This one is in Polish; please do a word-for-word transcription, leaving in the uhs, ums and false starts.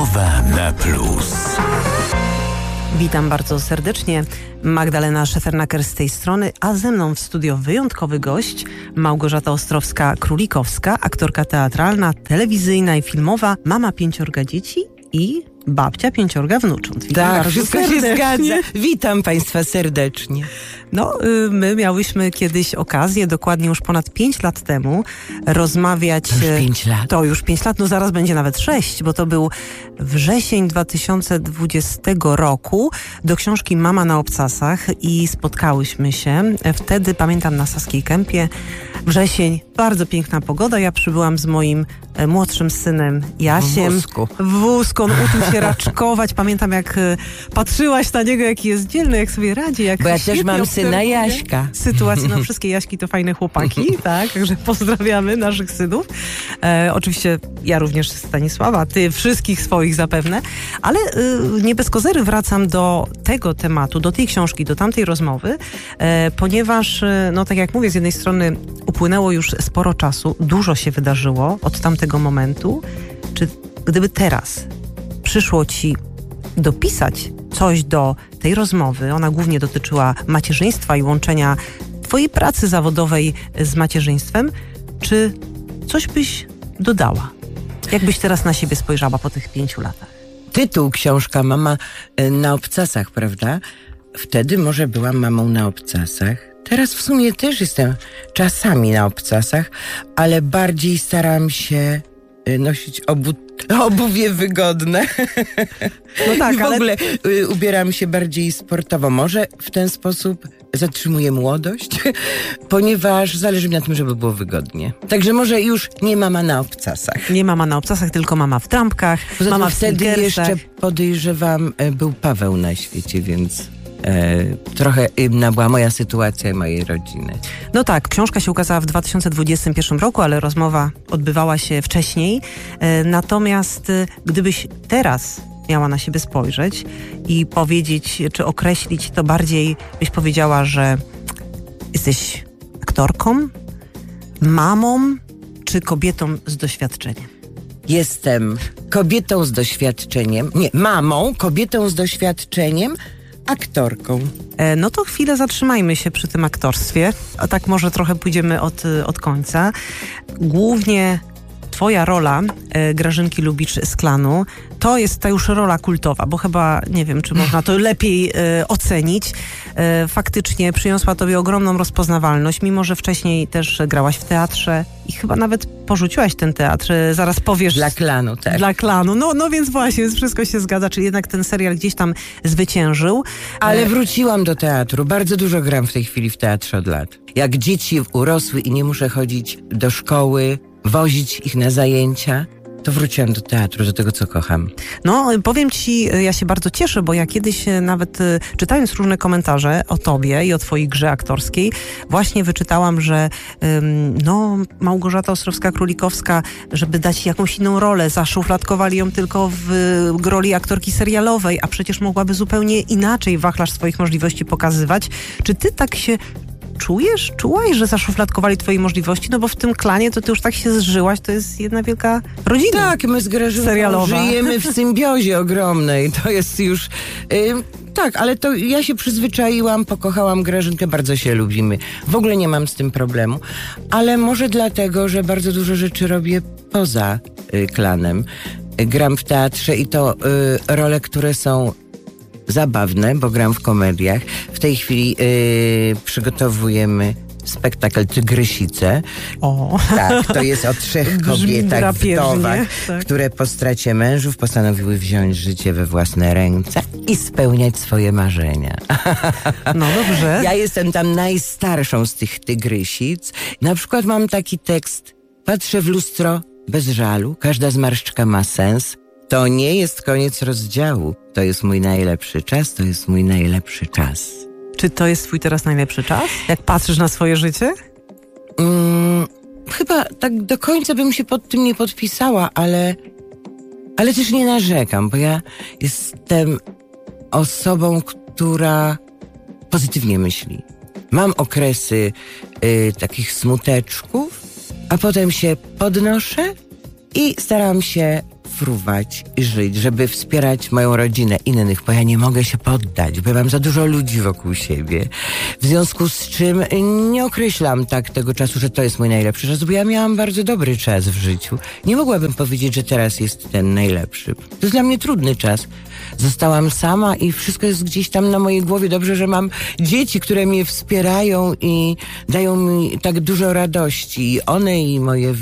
Rozmowa na plus. Witam bardzo serdecznie. Magdalena Szefernaker z tej strony, a ze mną w studio wyjątkowy gość, Małgorzata Ostrowska-Królikowska, aktorka teatralna, telewizyjna i filmowa, mama pięciorga dzieci i babcia pięciorga wnucząt. Witam tak, wszystko serdecznie. się zgadza. Witam Państwa serdecznie. No, my miałyśmy kiedyś okazję, dokładnie już ponad pięć lat temu, rozmawiać... To już pięć lat. To już pięć lat, no zaraz będzie nawet sześć, bo to był wrzesień dwa tysiące dwudziestego roku do książki Mama na obcasach i spotkałyśmy się. Wtedy, pamiętam, na Saskiej Kępie, wrzesień, bardzo piękna pogoda. Ja przybyłam z moim młodszym synem Jasiem. W wózku. W wózku, on uczył się raczkować. Pamiętam, jak patrzyłaś na niego, jaki jest dzielny, jak sobie radzi. Jak Bo ja też mam syna Jaśka. Sytuacji, no wszystkie Jaśki to fajne chłopaki, tak? Także pozdrawiamy naszych synów. E, oczywiście ja również Stanisława, ty wszystkich swoich zapewne. Ale y, nie bez kozery wracam do tego tematu, do tej książki, do tamtej rozmowy, e, ponieważ, no tak jak mówię, z jednej strony upłynęło już sporo czasu, dużo się wydarzyło od tamtego momentu. Czy gdyby teraz przyszło ci dopisać coś do tej rozmowy, ona głównie dotyczyła macierzyństwa i łączenia twojej pracy zawodowej z macierzyństwem, czy coś byś dodała? Jak byś teraz na siebie spojrzała po tych pięciu latach? Tytuł książka Mama na obcasach, prawda? Wtedy może byłam mamą na obcasach. Teraz w sumie też jestem czasami na obcasach, ale bardziej staram się nosić obu, obuwie wygodne. No tak, I w ale... ogóle y, ubieram się bardziej sportowo. Może w ten sposób zatrzymuję młodość, ponieważ zależy mi na tym, żeby było wygodnie. Także może już nie mama na obcasach. Nie mama na obcasach, tylko mama w trampkach, Poza mama tym w wtedy sneakersach. jeszcze podejrzewam, był Paweł na świecie, więc... E, trochę inna była moja sytuacja i mojej rodziny. No tak, książka się ukazała w dwa tysiące dwudziestym pierwszym roku, ale rozmowa odbywała się wcześniej. E, natomiast e, gdybyś teraz miała na siebie spojrzeć i powiedzieć, czy określić to bardziej, byś powiedziała, że jesteś aktorką, mamą, czy kobietą z doświadczeniem? Jestem kobietą z doświadczeniem, nie, mamą, kobietą z doświadczeniem, aktorką. E, no to chwilę zatrzymajmy się przy tym aktorstwie, a tak może trochę pójdziemy od, od końca. Głównie twoja rola, e, Grażynki Lubicz z Klanu, to jest ta już rola kultowa, bo chyba, nie wiem, czy można to lepiej e, ocenić. E, faktycznie przyniosła tobie ogromną rozpoznawalność, mimo że wcześniej też grałaś w teatrze i chyba nawet porzuciłaś ten teatr. E, zaraz powiesz... Dla Klanu, tak. Dla Klanu. No, no więc właśnie, wszystko się zgadza, czyli jednak ten serial gdzieś tam zwyciężył. Ale wróciłam do teatru. Bardzo dużo gram w tej chwili w teatrze od lat. Jak dzieci urosły i nie muszę chodzić do szkoły, wozić ich na zajęcia, to wróciłam do teatru, do tego, co kocham. No, powiem ci, ja się bardzo cieszę, bo ja kiedyś nawet czytając różne komentarze o tobie i o twojej grze aktorskiej, właśnie wyczytałam, że ym, no, Małgorzata Ostrowska-Królikowska, żeby dać jakąś inną rolę, zaszufladkowali ją tylko w, w roli aktorki serialowej, a przecież mogłaby zupełnie inaczej wachlarz swoich możliwości pokazywać. Czy ty tak się czujesz? Czułaś, że zaszufladkowali twoje możliwości? No bo w tym Klanie to ty już tak się zżyłaś, to jest jedna wielka rodzina. Tak, my z Grażynką serialowa. żyjemy w symbiozie ogromnej. To jest już... Yy, tak, ale to ja się przyzwyczaiłam, pokochałam Grażynkę, bardzo się lubimy. W ogóle nie mam z tym problemu. Ale może dlatego, że bardzo dużo rzeczy robię poza y, Klanem. Y, gram w teatrze i to y, role, które są zabawne, bo gram w komediach. W tej chwili yy, przygotowujemy spektakl Tygrysice. O. Tak, to jest o trzech kobietach wdowach, tak, które po stracie mężów postanowiły wziąć życie we własne ręce i spełniać swoje marzenia. No dobrze. Ja jestem tam najstarszą z tych tygrysic. Na przykład mam taki tekst. Patrzę w lustro bez żalu, każda zmarszczka ma sens. To nie jest koniec rozdziału. To jest mój najlepszy czas, to jest mój najlepszy czas. Czy to jest twój teraz najlepszy czas? Jak patrzysz na swoje życie? Mm, chyba tak do końca bym się pod tym nie podpisała, ale, ale też nie narzekam, bo ja jestem osobą, która pozytywnie myśli. Mam okresy y, takich smuteczków, a potem się podnoszę i staram się fruwać i żyć, żeby wspierać moją rodzinę, innych, bo ja nie mogę się poddać, bo ja mam za dużo ludzi wokół siebie. W związku z czym nie określam tak tego czasu, że to jest mój najlepszy czas, bo ja miałam bardzo dobry czas w życiu. Nie mogłabym powiedzieć, że teraz jest ten najlepszy. To jest dla mnie trudny czas. Zostałam sama i wszystko jest gdzieś tam na mojej głowie. Dobrze, że mam dzieci, które mnie wspierają i dają mi tak dużo radości. I one i moje